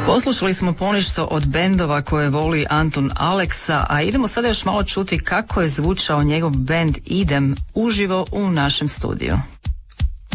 Poslušali smo ponešto od bendova koje voli Antun Aleksa, a idemo sada još malo čuti kako je zvučao njegov bend Idem uživo u našem studiju.